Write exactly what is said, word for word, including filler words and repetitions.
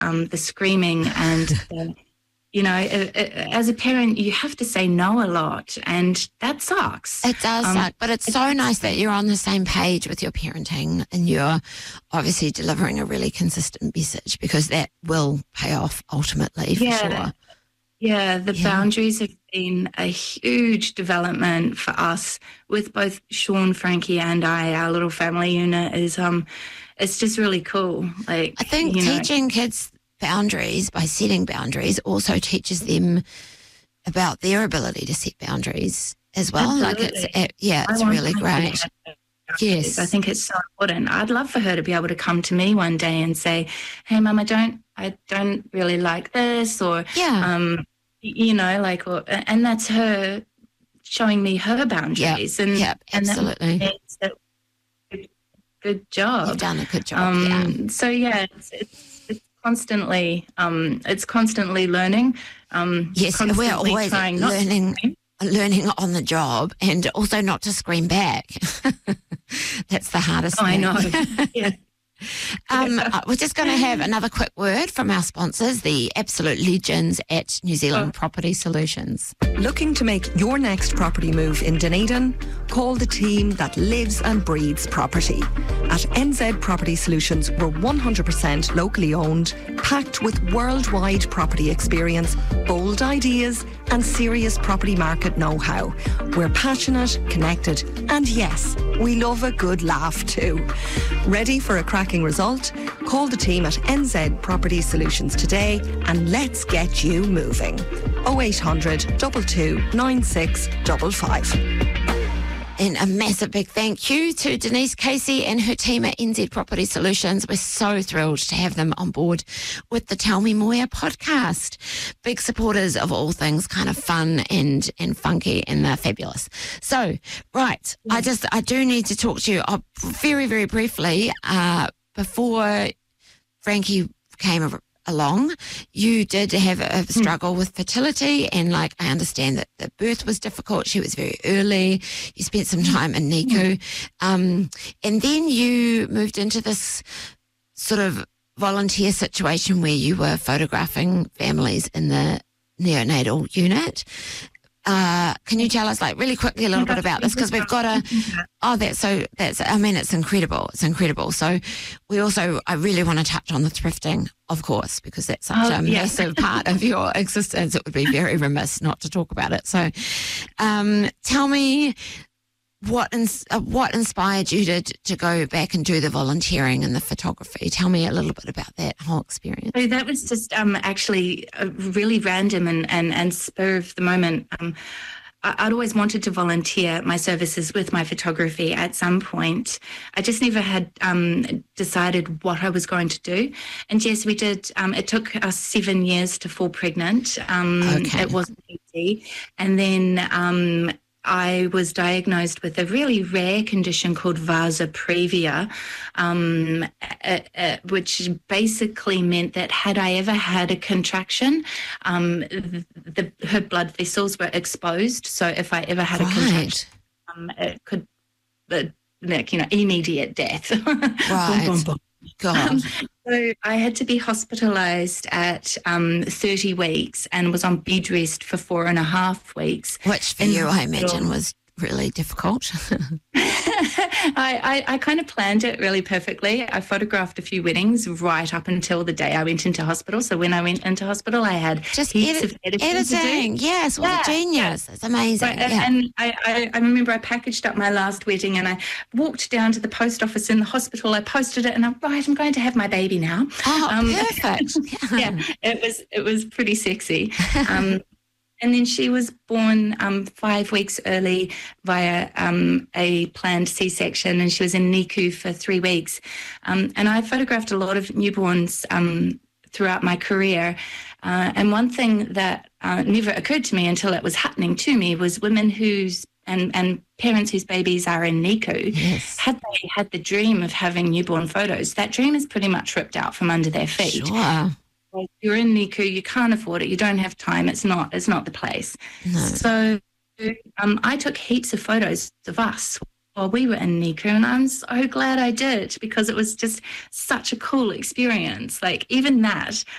um, the screaming and the, you know, it, it, as a parent, you have to say no a lot, and that sucks. It does um, suck, but it's so nice that you're on the same page with your parenting and you're obviously delivering a really consistent message, because that will pay off ultimately, for yeah, sure. Yeah, the yeah. boundaries have been a huge development for us with both Sean, Frankie, and I. Our little family unit is um, it's just really cool. Like, I think you know, teaching kids boundaries by setting boundaries also teaches them about their ability to set boundaries as well. Absolutely. Like it's it, yeah, it's really great. Yes, I think it's so important. I'd love for her to be able to come to me one day and say, "Hey, Mum, I don't, I don't really like this," or yeah, um, you know, like, or, and that's her showing me her boundaries. Yep. And yep, absolutely. And that good, good job. You've done a good job. Um, yeah. So yeah, it's, it's, it's constantly, um, it's constantly learning. Um, yes, constantly we're always trying not learning. To learning on the job, and also not to scream back. That's the hardest oh, thing. I know. Yeah. Um, uh, we're just going to have another quick word from our sponsors, the absolute legends at New Zealand oh. Property Solutions. Looking to make your next property move in Dunedin? Call the team that lives and breathes property. At N Z Property Solutions, we're one hundred percent locally owned, packed with worldwide property experience, bold ideas, and serious property market know-how. We're passionate, connected, and yes, we love a good laugh too. Ready for a cracking result? Call the team at N Z Property Solutions today and let's get you moving. oh eight hundred, two two, nine six five five. And a massive big thank you to Denise Casey and her team at N Z Property Solutions. We're so thrilled to have them on board with the Tell Me Moya podcast. Big supporters of all things kind of fun and, and funky, and they're fabulous. So, right, yeah. I just, I do need to talk to you uh, very, very briefly. Uh, before Frankie came along, you did have a struggle mm. with fertility, and like I understand that the birth was difficult. She was very early. You spent some time in NICU, mm. um, and then you moved into this sort of volunteer situation where you were photographing families in the neonatal unit. Uh, can you tell us, like, really quickly a little bit about this? Because we've got a, oh, that's so, that's, I mean, it's incredible. It's incredible. So we also, I really want to touch on the thrifting, of course, because that's such oh, a yeah. massive part of your existence. It would be very remiss not to talk about it. So um, tell me what ins- uh, what inspired you to, to go back and do the volunteering and the photography. Tell me a little bit about that whole experience. So that was just um, actually a really random and, and, and spur of the moment. Um, I, I'd always wanted to volunteer my services with my photography at some point. I just never had um, decided what I was going to do. And yes, we did. Um, it took us seven years to fall pregnant. Um, okay. It wasn't easy. And then um, I was diagnosed with a really rare condition called vasa previa, um, uh, uh, which basically meant that had I ever had a contraction, um, the, the, her blood vessels were exposed. So if I ever had right. a contraction, um, it could, uh, like, you know, immediate death. Right. boom, boom, boom. God. Um, so I had to be hospitalised at um, thirty weeks and was on bed rest for four and a half weeks. Which for you, I imagine, was really difficult. I, I, I kind of planned it really perfectly. I photographed a few weddings right up until the day I went into hospital. So when I went into hospital, I had just heaps edit, of editing, editing. to do. Yes, what yeah, a genius. Yeah. It's amazing. Right, yeah. And I, I, I remember I packaged up my last wedding and I walked down to the post office in the hospital. I posted it and I'm right, I'm going to have my baby now. Oh, um, perfect. yeah, it was it was pretty sexy. Um, And then she was born um, five weeks early via um, a planned C-section, and she was in NICU for three weeks. Um, and I photographed a lot of newborns um, throughout my career. Uh, and one thing that uh, never occurred to me until it was happening to me was women whose and, and parents whose babies are in NICU, yes. had they had the dream of having newborn photos, that dream is pretty much ripped out from under their feet. Sure. If you're in NICU, you can't afford it. You don't have time. It's not. It's not the place. No. So um, I took heaps of photos of us Oh, we were in Niku, and I'm so glad I did because it was just such a cool experience. Like even that,